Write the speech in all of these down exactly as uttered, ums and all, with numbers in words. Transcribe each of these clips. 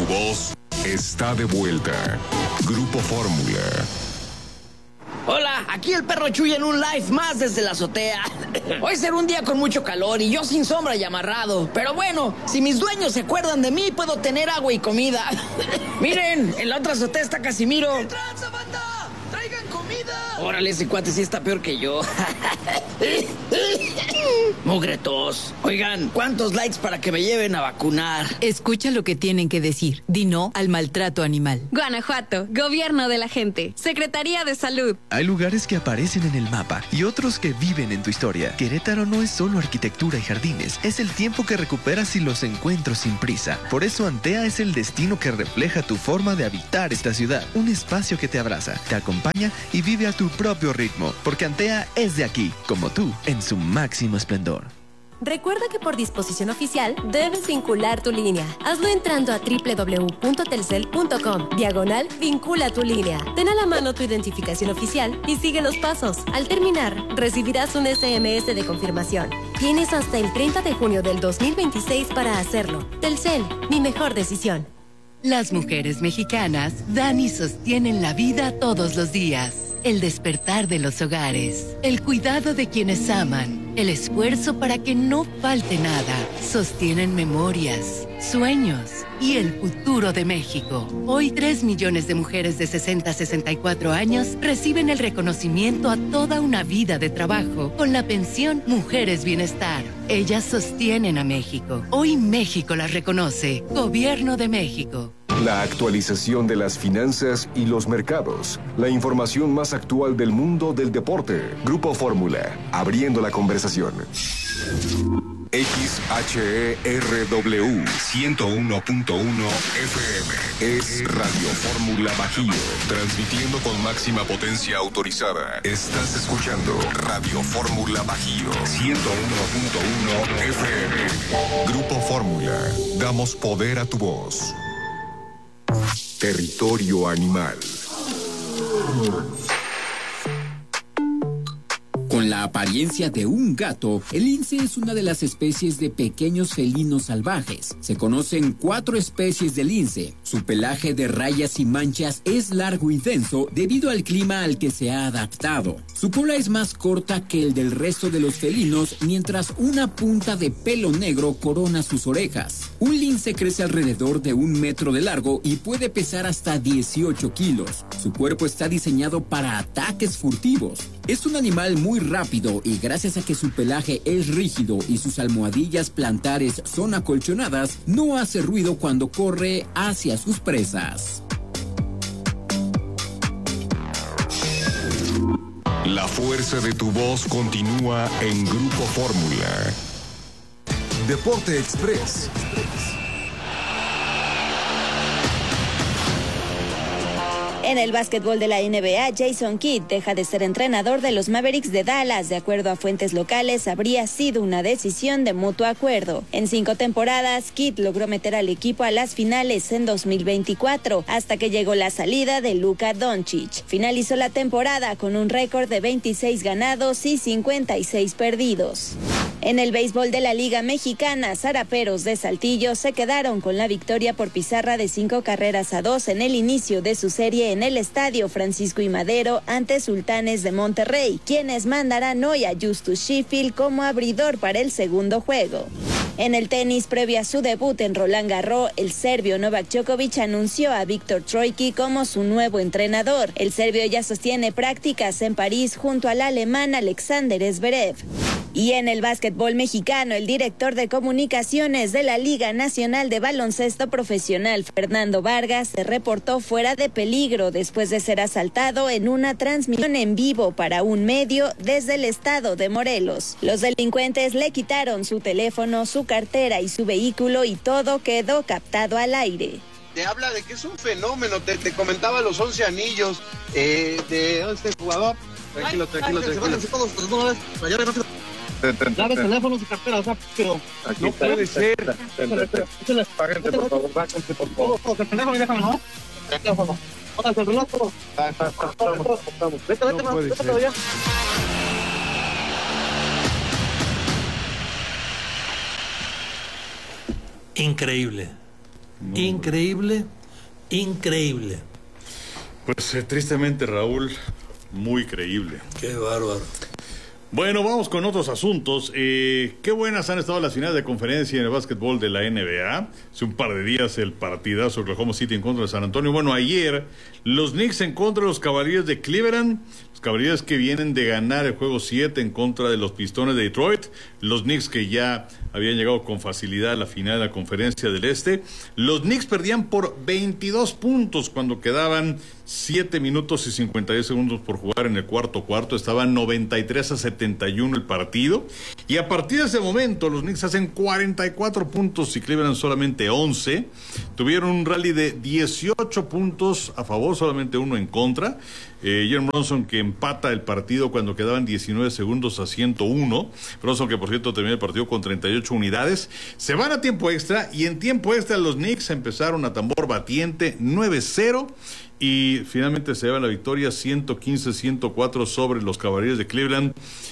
voz está de vuelta. Grupo Fórmula. Hola, aquí el perro Chuy en un live más desde la azotea. Hoy será un día con mucho calor y yo sin sombra y amarrado. Pero bueno, si mis dueños se acuerdan de mí, puedo tener agua y comida. Miren, en la otra azotea está Casimiro. ¿Qué tranza, banda? ¡Traigan comida! Órale, ese cuate sí está peor que yo. Mugretos. Oigan, ¿cuántos likes para que me lleven a vacunar? Escucha lo que tienen que decir. Di no al maltrato animal. Guanajuato, Gobierno de la Gente, Secretaría de Salud. Hay lugares que aparecen en el mapa y otros que viven en tu historia. Querétaro no es solo arquitectura y jardines, es el tiempo que recuperas y los encuentros sin prisa. Por eso Antea es el destino que refleja tu forma de habitar esta ciudad. Un espacio que te abraza, te acompaña y vive a tu propio ritmo. Porque Antea es de aquí, como tú, en su máximo esplendor. Recuerda que por disposición oficial debes vincular tu línea. Hazlo entrando a doble u doble u doble u punto telcel punto com, diagonal vincula tu línea. Ten a la mano tu identificación oficial y sigue los pasos. Al terminar, recibirás un ese eme ese de confirmación. Tienes hasta el treinta de junio del dos mil veintiséis para hacerlo. Telcel, mi mejor decisión. Las mujeres mexicanas dan y sostienen la vida todos los días. El despertar de los hogares, el cuidado de quienes aman, el esfuerzo para que no falte nada, sostienen memorias, sueños y el futuro de México. Hoy tres millones de mujeres de sesenta a sesenta y cuatro años reciben el reconocimiento a toda una vida de trabajo con la pensión Mujeres Bienestar. Ellas sostienen a México. Hoy México las reconoce. Gobierno de México. La actualización de las finanzas y los mercados. La información más actual del mundo del deporte. Grupo Fórmula, abriendo la conversación. X H E R W ciento uno punto uno F M es Radio Fórmula Bajío, transmitiendo con máxima potencia autorizada. Estás escuchando Radio Fórmula Bajío ciento uno punto uno F M. Grupo Fórmula, damos poder a tu voz. Territorio animal. Con la apariencia de un gato, el lince es una de las especies de pequeños felinos salvajes. Se conocen cuatro especies de lince. Su pelaje de rayas y manchas es largo y denso debido al clima al que se ha adaptado. Su cola es más corta que el del resto de los felinos, mientras una punta de pelo negro corona sus orejas. Un lince crece alrededor de un metro de largo y puede pesar hasta dieciocho kilos. Su cuerpo está diseñado para ataques furtivos. Es un animal muy rápido y gracias a que su pelaje es rígido y sus almohadillas plantares son acolchonadas, no hace ruido cuando corre hacia sus presas. La fuerza de tu voz continúa en Grupo Fórmula. Deporte Express. En el básquetbol de la N B A, Jason Kidd deja de ser entrenador de los Mavericks de Dallas. De acuerdo a fuentes locales, habría sido una decisión de mutuo acuerdo. En cinco temporadas, Kidd logró meter al equipo a las finales en dos mil veinticuatro, hasta que llegó la salida de Luka Doncic. Finalizó la temporada con un récord de veintiséis ganados y cincuenta y seis perdidos. En el béisbol de la Liga Mexicana, Zaraperos de Saltillo se quedaron con la victoria por pizarra de cinco carreras a dos en el inicio de su serie en el estadio Francisco I. Madero ante Sultanes de Monterrey, quienes mandarán hoy a Justus Sheffield como abridor para el segundo juego. En el tenis, previo a su debut en Roland Garros, el serbio Novak Djokovic anunció a Viktor Troicki como su nuevo entrenador. El serbio ya sostiene prácticas en París junto al alemán Alexander Zverev. Y en el básquetbol mexicano, el director de comunicaciones de la Liga Nacional de Baloncesto Profesional, Fernando Vargas, se reportó fuera de peligro después de ser asaltado en una transmisión en vivo para un medio desde el estado de Morelos. Los delincuentes le quitaron su teléfono, su cartera y su vehículo y todo quedó captado al aire. Te habla de que es un fenómeno, te, te comentaba los once anillos eh, de este jugador. Tranquilo, tranquilo, tranquilo. Dame el teléfono, su cartera, rápido. No puede ser. Páguense, por favor, bájense, por favor. El teléfono y déjame, ¿no? El teléfono. Hola, el reloj. Vete, vete, vete todavía. Increíble. Muy increíble, increíble. Pues eh, tristemente, Raúl, muy creíble. Qué bárbaro. Bueno, vamos con otros asuntos. Eh, qué buenas han estado las finales de conferencia en el básquetbol de la N B A. Hace un par de días el partidazo Oklahoma City en contra de San Antonio. Bueno, ayer los Knicks en contra de los Cavaliers de Cleveland. Los Cavaliers que vienen de ganar el juego siete en contra de los Pistones de Detroit. Los Knicks que ya habían llegado con facilidad a la final de la conferencia del Este. Los Knicks perdían por veintidós puntos cuando quedaban siete minutos y cincuenta y diez segundos por jugar en el cuarto cuarto. Estaban noventa y tres a setenta y uno el partido. Y a partir de ese momento los Knicks hacen cuarenta y cuatro puntos y Cleveland solamente once. Tuvieron un rally de dieciocho puntos a favor, solamente uno en contra. Eh, Jalen Brunson que empata el partido cuando quedaban diecinueve segundos a ciento uno. Brunson que por cierto terminó el partido con treinta y ocho unidades. Se van a tiempo extra y en tiempo extra los Knicks empezaron a tambor batiente nueve cero. Y finalmente se lleva la victoria ciento quince a ciento cuatro sobre los Cavaliers de Cleveland.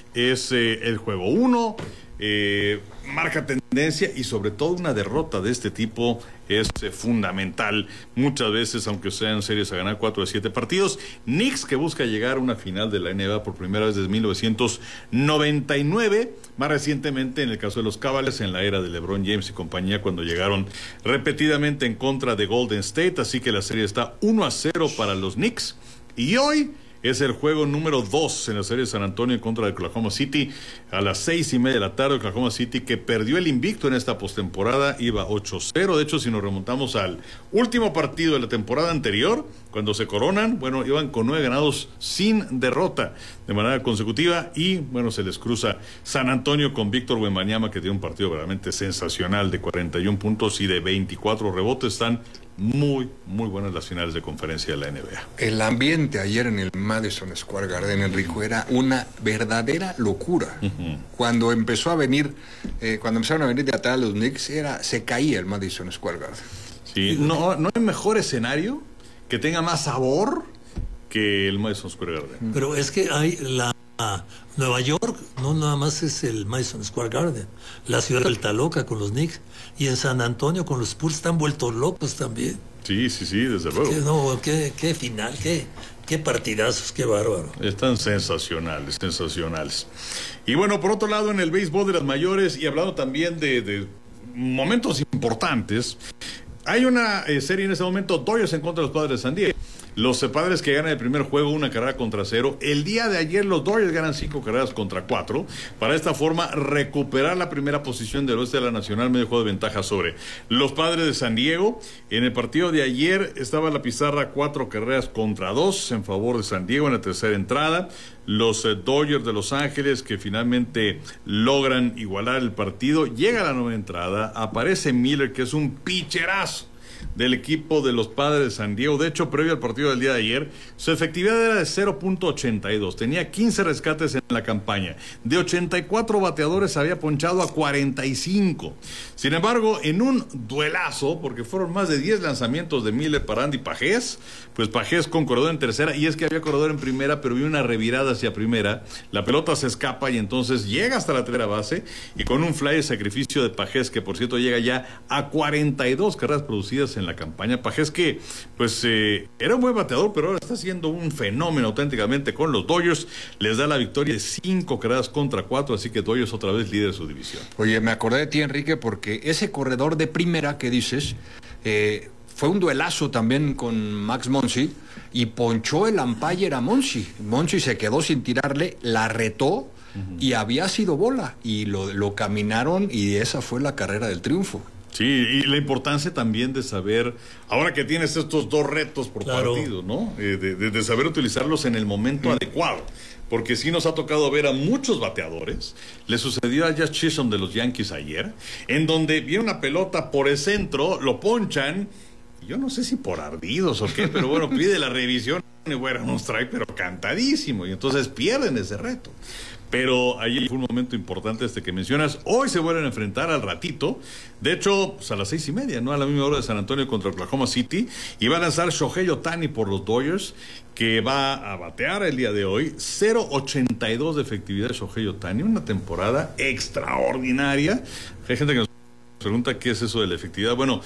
Es eh, el juego uno, eh, marca tendencia y sobre todo una derrota de este tipo es eh, fundamental. Muchas veces, aunque sean series a ganar cuatro de siete partidos. Knicks que busca llegar a una final de la N B A por primera vez desde mil novecientos noventa y nueve. Más recientemente en el caso de los Cavaliers en la era de LeBron James y compañía cuando llegaron repetidamente en contra de Golden State. Así que la serie está uno a cero para los Knicks. Y hoy es el juego número dos en la serie de San Antonio en contra de Oklahoma City a las seis y media de la tarde. Oklahoma City que perdió el invicto en esta postemporada, iba ocho cero. De hecho, si nos remontamos al último partido de la temporada anterior, cuando se coronan, bueno, iban con nueve ganados sin derrota de manera consecutiva. Y bueno, se les cruza San Antonio con Víctor Wembanyama, que tiene un partido realmente sensacional de cuarenta y uno puntos y de veinticuatro rebotes. Están muy, muy buenas las finales de conferencia de la N B A. El ambiente ayer en el Madison Square Garden, Enrico, era una verdadera locura. Uh-huh. Cuando empezó a venir, eh, cuando empezaron a venir de atrás los Knicks, era, se caía el Madison Square Garden. Sí, no, no hay mejor escenario que tenga más sabor que el Madison Square Garden. Pero es que hay la Nueva York, no nada más es el Madison Square Garden. La ciudad está loca con los Knicks. Y en San Antonio con los Spurs están vueltos locos también. Sí, sí, sí, desde luego. ¿Qué, no, qué, qué final, qué, qué partidazos, qué bárbaro. Están sensacionales, sensacionales. Y bueno, por otro lado, en el béisbol de las mayores, y hablando también de, de momentos importantes, hay una eh, serie en este momento, Dodgers en contra de los Padres de San Diego. Los eh, Padres que ganan el primer juego una carrera contra cero. El día de ayer los Dodgers ganan cinco carreras contra cuatro. Para esta forma recuperar la primera posición del oeste de la Nacional, medio juego de ventaja sobre los Padres de San Diego. En el partido de ayer estaba la pizarra cuatro carreras contra dos en favor de San Diego en la tercera entrada. Los eh, Dodgers de Los Ángeles que finalmente logran igualar el partido. Llega la novena entrada, aparece Miller, que es un picherazo del equipo de los Padres de San Diego. De hecho, previo al partido del día de ayer, su efectividad era de cero punto ochenta y dos. Tenía quince rescates en la campaña. De ochenta y cuatro bateadores había ponchado a cuarenta y cinco. Sin embargo, en un duelazo, porque fueron más de diez lanzamientos de Miller para Andy Pajés, pues Pajés con corredor en tercera, y es que había corredor en primera, pero vio una revirada hacia primera. La pelota se escapa y entonces llega hasta la tercera base, y con un fly de sacrificio de Pajés, que por cierto llega ya a cuarenta y dos carreras producidas en la campaña. Pajés que pues eh, era un buen bateador, pero ahora está siendo un fenómeno auténticamente con los Dodgers. Les da la victoria de cinco carreras contra cuatro, así que Dodgers otra vez líder de su división. Oye, me acordé de ti, Enrique, porque ese corredor de primera que dices eh, fue un duelazo también con Max Muncy y ponchó el umpire a Muncy. Muncy se quedó sin tirarle, la retó uh-huh. y había sido bola y lo, lo caminaron y esa fue la carrera del triunfo. Sí, y la importancia también de saber, ahora que tienes estos dos retos por claro. partido, ¿no? Eh, de, de, de saber utilizarlos en el momento mm. adecuado. Porque sí nos ha tocado ver a muchos bateadores. Le sucedió a Josh Chisholm de los Yankees ayer, en donde viene una pelota por el centro, lo ponchan, yo no sé si por ardidos o qué, pero bueno, pide la revisión y bueno, nos trae pero cantadísimo, y entonces pierden ese reto. Pero ahí fue un momento importante este que mencionas. Hoy se vuelven a enfrentar al ratito. De hecho, pues a las seis y media, ¿no? A la misma hora de San Antonio contra Oklahoma City. Y va a lanzar Shohei Ohtani por los Dodgers, que va a batear el día de hoy. cero punto ochenta y dos de efectividad de Shohei Ohtani. Una temporada extraordinaria. Hay gente que nos pregunta qué es eso de la efectividad. Bueno,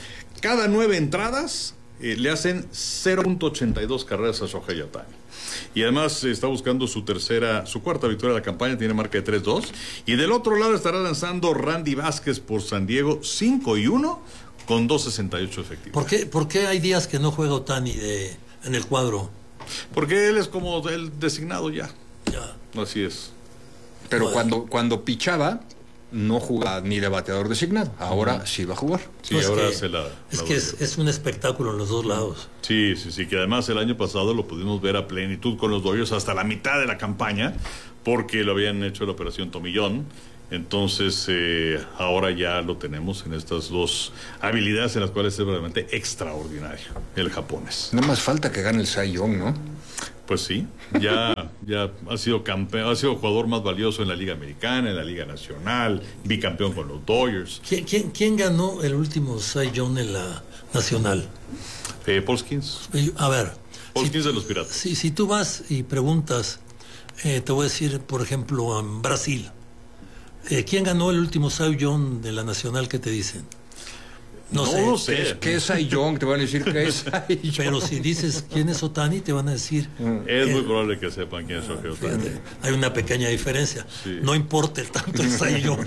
cada nueve entradas eh, le hacen cero punto ochenta y dos carreras a Shohei Ohtani. Y además eh, está buscando su tercera, su cuarta victoria de la campaña, tiene marca de tres dos. Y del otro lado estará lanzando Randy Vázquez por San Diego, cinco y uno, con dos sesenta y ocho efectivos. ¿Por qué, ¿Por qué hay días que no juega Ohtani de, en el cuadro? Porque él es como el designado ya. Ya. Así es. Pero cuando, cuando pichaba, no jugaba ni de bateador designado. Ahora uh-huh. sí va a jugar. Sí, no, ahora es se la... Es la que es, es un espectáculo en los dos lados. Sí, sí, sí, que además el año pasado lo pudimos ver a plenitud con los Dodgers hasta la mitad de la campaña, porque lo habían hecho la operación Tomillón. Entonces, eh, ahora ya lo tenemos en estas dos habilidades en las cuales es realmente extraordinario el japonés. No más falta que gane el Cy Young, ¿no? Pues sí, ya, ya ha sido campeón, ha sido jugador más valioso en la Liga Americana, en la Liga Nacional, bicampeón con los Dodgers. ¿Quién, quién, quién ganó el último Cy Young en la Nacional? Eh, Paul Skeens. A ver. Paul si, Skeens de los Piratas. Si, si tú vas y preguntas, eh, te voy a decir, por ejemplo, en Brasil, eh, ¿quién ganó el último Cy Young de la Nacional? ¿Qué te dicen? No, no sé. No sé. ¿Qué es Cy Young? Te van a decir que es Cy Young. Pero si dices quién es Ohtani, te van a decir. Es eh, muy probable que sepan quién es Shohei Ohtani. Fíjate, hay una pequeña diferencia. Sí. No importa el tanto el Cy Young.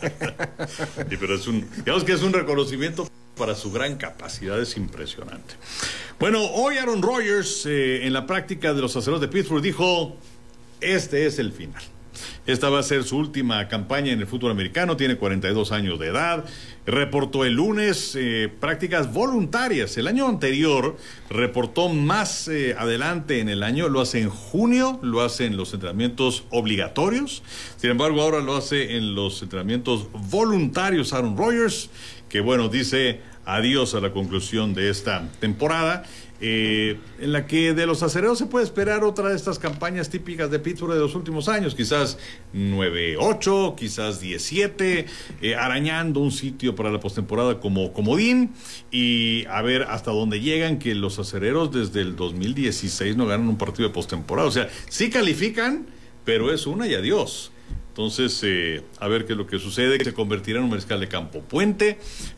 Sí, pero es un, digamos que es un reconocimiento para su gran capacidad, es impresionante. Bueno, hoy Aaron Rodgers eh, en la práctica de los acereros de Pittsburgh dijo: este es el final. Esta va a ser su última campaña en el fútbol americano, tiene cuarenta y dos años de edad, reportó el lunes eh, prácticas voluntarias. El año anterior reportó más eh, adelante en el año, lo hace en junio, lo hace en los entrenamientos obligatorios, sin embargo ahora lo hace en los entrenamientos voluntarios Aaron Rodgers, que bueno, dice adiós a la conclusión de esta temporada. Eh, en la que de los acereros se puede esperar otra de estas campañas típicas de Pittsburgh de los últimos años, quizás nueve ocho, quizás diecisiete, eh, arañando un sitio para la postemporada como comodín, y a ver hasta dónde llegan, que los acereros desde el dos mil dieciséis no ganan un partido de postemporada, o sea, sí califican, pero es una y adiós. Entonces, eh, a ver qué es lo que sucede, que se convertirá en un mariscal de campo puente,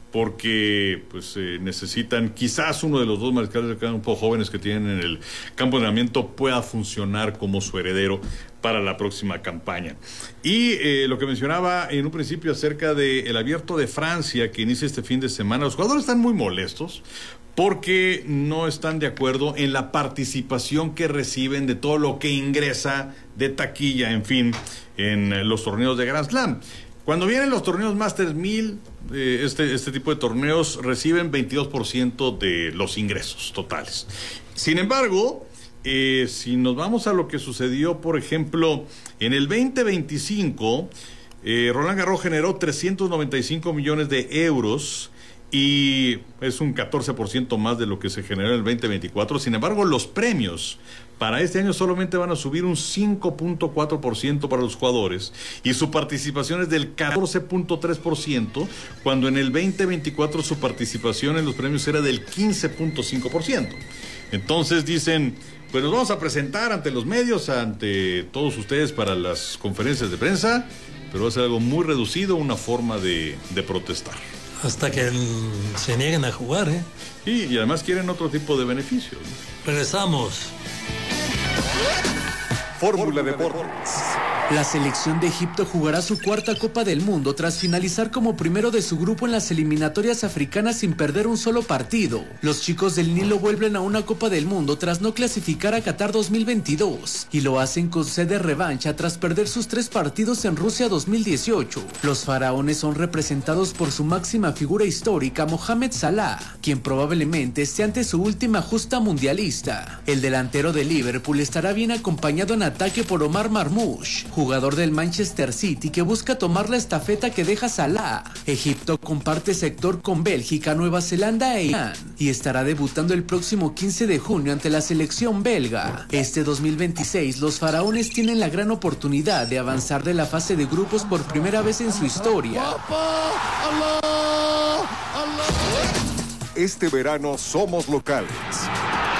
porque pues eh, necesitan, quizás uno de los dos mariscales de campo jóvenes que tienen en el campo de entrenamiento pueda funcionar como su heredero para la próxima campaña. Y eh, lo que mencionaba en un principio acerca del Abierto de Francia que inicia este fin de semana, los jugadores están muy molestos porque no están de acuerdo en la participación que reciben de todo lo que ingresa de taquilla, en fin, en los torneos de Grand Slam. Cuando vienen los torneos Masters mil, eh, este, este tipo de torneos reciben veintidós por ciento de los ingresos totales. Sin embargo, eh, si nos vamos a lo que sucedió, por ejemplo, en el veinte veinticinco, eh, Roland Garros generó trescientos noventa y cinco millones de euros y es un catorce por ciento más de lo que se generó en el veinte veinticuatro. Sin embargo, los premios para este año solamente van a subir un cinco punto cuatro por ciento para los jugadores y su participación es del catorce punto tres por ciento, cuando en el veinte veinticuatro su participación en los premios era del quince punto cinco por ciento. Entonces dicen, pues nos vamos a presentar ante los medios, ante todos ustedes para las conferencias de prensa, pero va a ser algo muy reducido, una forma de, de protestar. Hasta que se nieguen a jugar, ¿eh? Sí, y además quieren otro tipo de beneficios, ¿no? Regresamos. Fórmula Deportes. La selección de Egipto jugará su cuarta Copa del Mundo tras finalizar como primero de su grupo en las eliminatorias africanas sin perder un solo partido. Los chicos del Nilo vuelven a una Copa del Mundo tras no clasificar a Qatar dos mil veintidós y lo hacen con sed de revancha tras perder sus tres partidos en Rusia dos mil dieciocho. Los faraones son representados por su máxima figura histórica, Mohamed Salah, quien probablemente esté ante su última justa mundialista. El delantero de Liverpool estará bien acompañado en ataque por Omar Marmoush, jugador del Manchester City que busca tomar la estafeta que deja Salah. Egipto comparte sector con Bélgica, Nueva Zelanda e Irán y estará debutando el próximo quince de junio ante la selección belga. Este dos mil veintiséis los faraones tienen la gran oportunidad de avanzar de la fase de grupos por primera vez en su historia. Este verano somos locales.